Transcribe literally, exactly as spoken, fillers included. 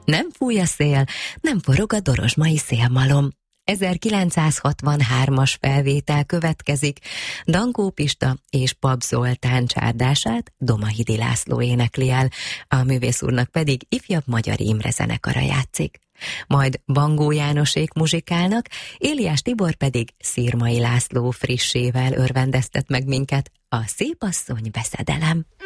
Nem fúj a szél, nem forog a dorozsmai szélmalom. ezerkilencszázhatvanhármas felvétel következik, Dankó Pista és Pap Zoltán csárdását Domahidi László énekli el, a művész úrnak pedig Ifjabb Magyar Imre zenekara játszik. Majd Bangó Jánosék muzsikálnak, Éliás Tibor pedig Szirmai László frissével örvendeztet meg minket, a Szép asszony veszedelem.